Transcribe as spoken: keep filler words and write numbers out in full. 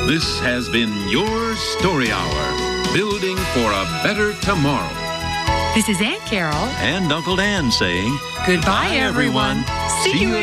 This has been your Story Hour, building for a better tomorrow. This is Aunt Carol and Uncle Dan saying goodbye, everyone. See you